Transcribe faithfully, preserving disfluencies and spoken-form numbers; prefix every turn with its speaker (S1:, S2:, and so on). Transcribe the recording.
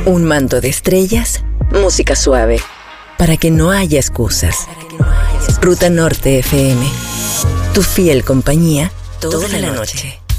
S1: Un manto de estrellas, música suave, para que no haya excusas. Ruta Norte F M, tu fiel compañía toda la noche.